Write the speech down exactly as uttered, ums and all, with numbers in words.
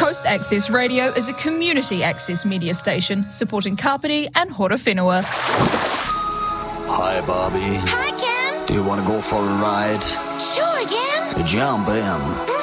Coast Access Radio is a community access media station supporting Kapiti and Horowhenua. Hi, Bobby. Hi, Ken. Do you want to go for a ride? Sure, Ken. Jump in.